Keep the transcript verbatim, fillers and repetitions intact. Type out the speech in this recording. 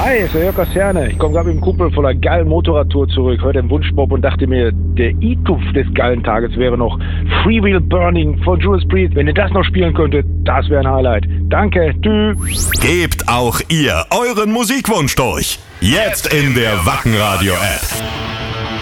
Hi, ist der Jörg aus Herne. Ich komme gerade mit dem Kumpel von einer geilen Motorradtour zurück, hörte den Wunschpop und dachte mir, der I-Tupf des geilen Tages wäre noch Freewheel Burning von Judas Priest. Wenn ihr das noch spielen könntet, das wäre ein Highlight. Danke, tschüss. Gebt auch ihr euren Musikwunsch durch. Jetzt in der Wacken Radio App.